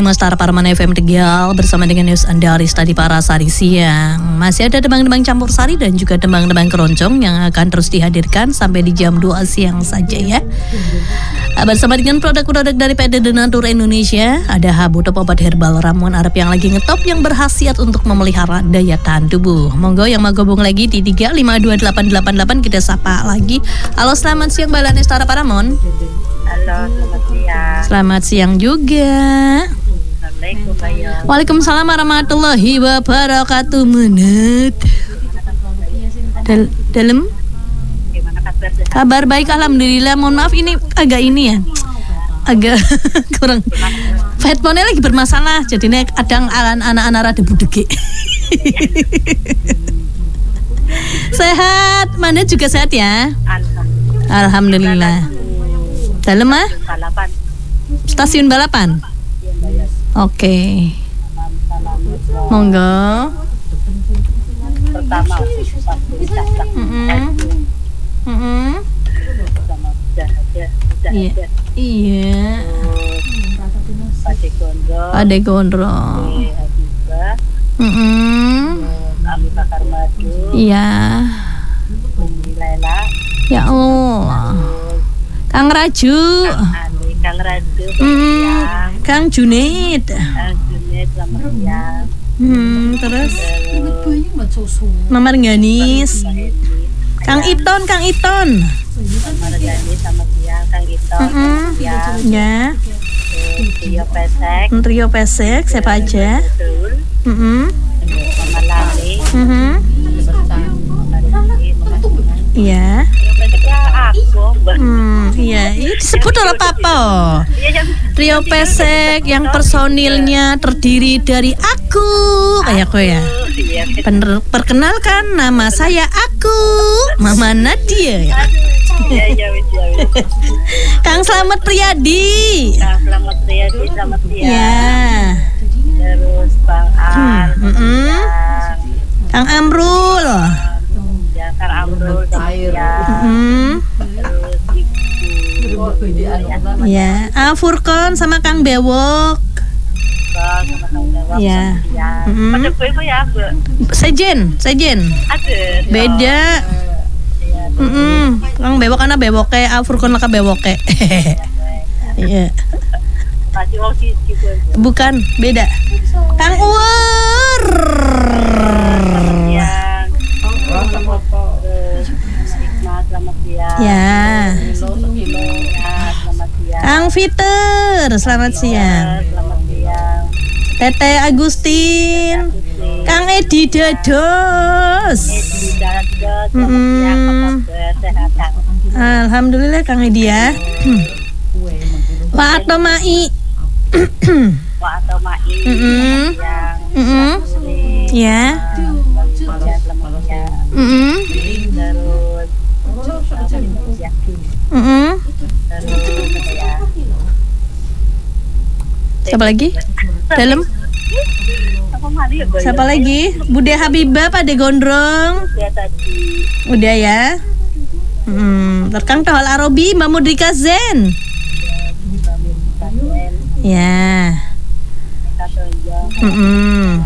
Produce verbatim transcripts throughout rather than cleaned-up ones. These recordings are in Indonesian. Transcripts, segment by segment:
Mas Tara Parman F M Tegal bersama dengan News Andaris tadi para sari siang. Masih ada tembang-tembang campur sari dan juga tembang-tembang keroncong yang akan terus dihadirkan sampai di jam dua siang saja ya. Bersama dengan produk-produk dari P D Denatur Indonesia, ada Habu Top obat herbal ramuan Arab yang lagi ngetop yang berkhasiat untuk memelihara daya tahan tubuh. Monggo yang mau gabung lagi di tiga lima dua delapan delapan delapan, kita sapa lagi. Halo, selamat siang Mbak Lanes Tara Paramon. Halo, selamat siang. Selamat siang juga. Assalamualaikum, Bayo. Waalaikumsalam warahmatullahi wabarakatuh. Menit. Dal- dalam Gimana kabar? kabar baik alhamdulillah. Mohon maaf ini agak ini ya. Agak kurang. Headphone-nya lagi bermasalah. Jadinya kadang anak-anak rada budege. Sehat. Mana juga sehat ya? Alhamdulillah. Dalam ah? Balapan. Stasiun balapan. Oke. Monggo. Pertama, pasti casak. Mm-mm. Mm-mm. Sama sudah ada, sudah Iya. ada. Iya. Terus Pade Gondrong, Ade Gondrong. Ade Habibah, Mm-mm. terus Abi Bakar Madu, Iya. Bumi Lela, Ya Allah. Kang Raju. Ani Kang Radu, selamat Mm-mm. siang. Kang Junid. Kang Junet, selamat siang. Hmm, terus Terus Mamar Ganis. Mbak Edi, Kang Iton, Kang Iton. Mama Redani, selamat siang. Kang Ito, Mm-mm. selamat siang. Ya. Terus Tio Pesek, Trio Pesek, siapa aja? Betul. Mm-mm. Mama Lali, Mhm. Mama Rizky, Mama Sunan. Iya. Tio Pesek ya aku, Mbak. Hmm, iya. Ini disebut oleh Papa. Iya, yang Trio Pesek yang personilnya terdiri dari aku. Kayak aku ya. Iya, Bener, perkenalkan nama saya aku, Mama Nadia. iya, iya, wis, ya, wis. Kang Slamet Priyadi. Nah, selamat Riyadi, selamat siang. Ya. Terus Bang Al, Hmm, mm-mm. siang. Kang Amrul. Ya, Kang Amrul, selamat siang. Hmm. Terus Ibu, ya, Ya, Ah, Furkon sama Kang Bewok. Bang, sama Kang Dewa, Iya. selamat siang. Mm-mm. Pada gue itu ya, Bu. Sejen, Sejen. Ada. Beda. Iya, Mm-mm. Kang Bewok karena bewoke, Ah Furkon maka bewoke. Iya. masih mau sisi gue. Bukan, beda. Kang Uwer. Siang. Terus Hikmah, selamat siang. Ya. Ya, selamat siang. Kang Fiter, selamat siang. Selamat siang. Tete Agustin. Kang Edi Dados. Edi Dados, selamat Mm-mm. siang. Apa kabar? Sehat, Kang? Alhamdulillah Kang Edi ya. Hmm. Pak Ato Mai. Wah, atau Mai. Mm-mm. Selamat siang. Mm-mm. Sore. Ya. Ya, selamat siang. Mm-mm. Terus ya, Mm-mm. terus ya. Siapa lagi? Dalam. Apa mari ya, Boy? Siapa lagi? Bude Habibah Pade Gondrong. Ya tadi. Udah ya. Hmm, Terkang Tohal Arobi Mbak Mudrika Zen. Ya. Mm-mm.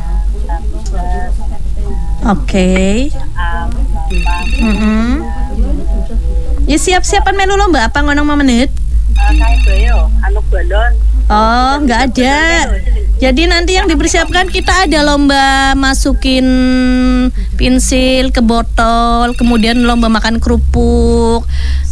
Oke. Mm-mm. Ya siap-siapan melu lomba apa ngonong lima menit? Kayak boyo, anu balon. Oh, nggak ada. Jadi nanti yang dipersiapkan kita ada lomba masukin pensil ke botol, kemudian lomba makan kerupuk,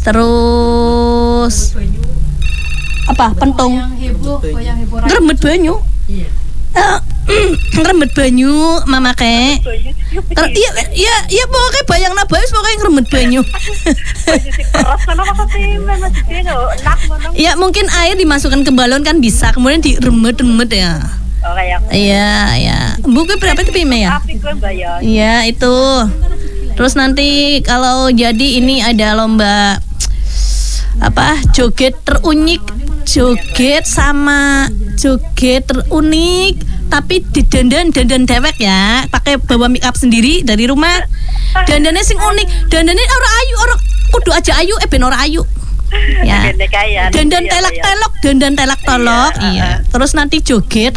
terus apa? Pentung. Ngerembet banyu. Eh, ngerembet banyu, mama kek. Ter- iya, iya, iya pokoknya bayang nabayus pokoknya ngerembet banyu. Ya mungkin air dimasukkan ke balon kan bisa, kemudian diremet-remet ya. Oh, kayak Iya, ya. Buku berapa itu Pime ya? api gue bayar. Iya, itu. Terus nanti kalau jadi ini ada lomba apa? Joget terunik, joget sama joget terunik tapi didandan dandan dewek ya, pakai bawa make up sendiri dari rumah. Dandannya sing unik, dandannya ora ayu, ora kudu aja ayu, eh ben ora ayu. Ya. Dandan telak-telok, dandan telak-telok. Iya. Terus nanti joget